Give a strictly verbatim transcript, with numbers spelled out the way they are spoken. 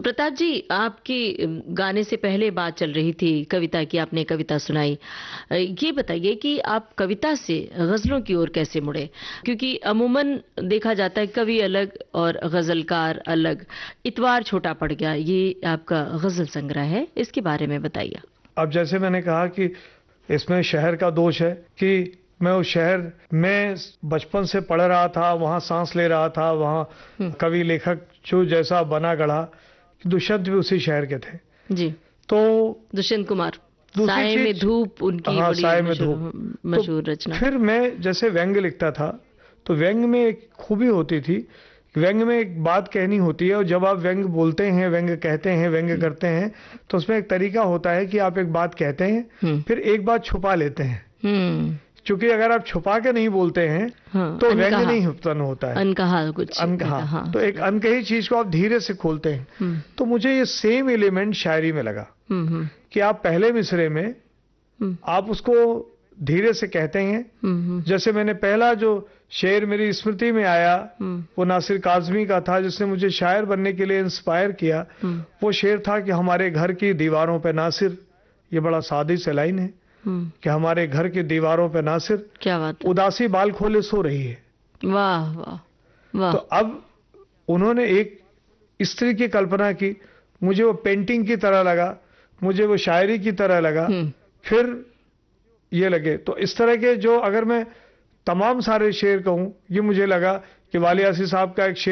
प्रताप जी, आपकी गाने से पहले बात चल रही थी कविता की, आपने कविता सुनाई। अ, ये बताइए कि आप कविता से गजलों की ओर कैसे मुड़े? क्योंकि अमूमन देखा जाता है कवि अलग और गजलकार अलग। इतवार छोटा पड़ गया, ये आपका गजल संग्रह है, इसके बारे में बताइए। अब जैसे मैंने कहा कि इसमें शहर का दोष है कि मैं उस शहर में बचपन से पढ़ रहा था, वहाँ सांस ले रहा था, वहाँ कवि लेखक जो जैसा बना गढ़ा, दुष्यंत भी उसी शहर के थे जी। तो दुष्यंत कुमार, दूसरी साए में चीज, धूप, उनकी हाँ बड़ी साए में मशहूर धूप। मशहूर तो रचना। फिर मैं जैसे व्यंग्य लिखता था, तो व्यंग्य में एक खूबी होती थी, व्यंग्य में एक बात कहनी होती है और जब आप व्यंग्य बोलते हैं, व्यंग्य कहते हैं, व्यंग्य करते हैं, तो उसमें एक तरीका होता है कि आप एक बात कहते हैं, फिर एक बात छुपा लेते हैं। क्योंकि अगर आप छुपा के नहीं बोलते हैं, हाँ, तो व्यंग्य नहीं उत्पन्न होता है, अनकहा कुछ अनकहा। हाँ, तो एक अनकही चीज को आप धीरे से खोलते हैं। तो मुझे ये सेम एलिमेंट शायरी में लगा कि आप पहले मिसरे में आप उसको धीरे से कहते हैं। जैसे मैंने पहला जो शेर मेरी स्मृति में आया वो नासिर काज़मी का था, जिसने मुझे शायर बनने के लिए इंस्पायर किया। वो शेर था कि हमारे घर की दीवारों पे नासिर, ये बड़ा सादी से लाइन है कि हमारे घर की दीवारों पे नासिर, क्या बात, उदासी बाल खोले सो रही है। वाह वाह वाह। तो अब उन्होंने एक स्त्री की कल्पना की, मुझे वो पेंटिंग की तरह लगा, मुझे वो शायरी की तरह लगा, फिर ये लगे। तो इस तरह के जो अगर मैं तमाम सारे शेर कहूं, ये मुझे लगा कि वाली आसी साहब का एक शेर